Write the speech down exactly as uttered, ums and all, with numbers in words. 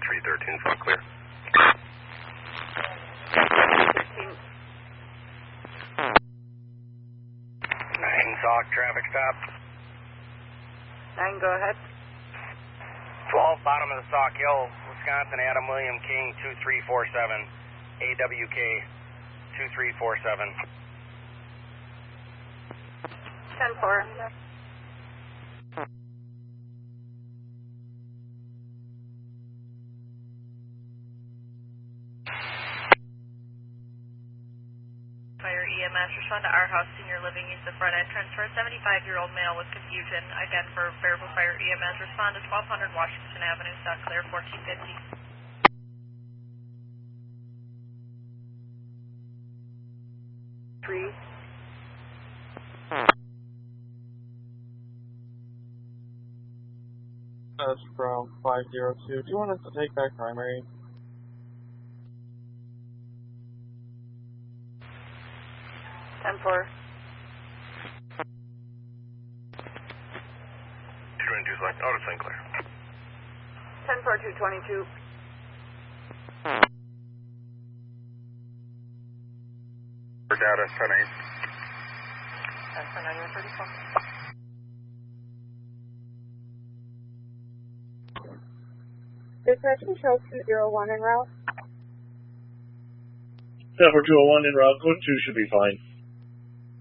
three thirteen, fuck clear. nine, Sauk, traffic stop. nine, go ahead. twelve, bottom of the Sauk Hill, Wisconsin, Adam William King, two three four seven, A W K, two three four seven. ten four. Fire E M S, respond to our house, senior living, use the front entrance for a seventy-five-year-old male with confusion. Again, for Bearable Fire E M S, respond to twelve hundred Washington Avenue, South Clear, fourteen fifty. three. That's from five zero two. Do you want us to take back primary? ten four. two twenty-two, select out of Saint Clair. ten four, two twenty-two. For data, ten eight. ten nine thirty-four. Dispatch control two zero one en route. Tower two oh one en route, code two should be fine.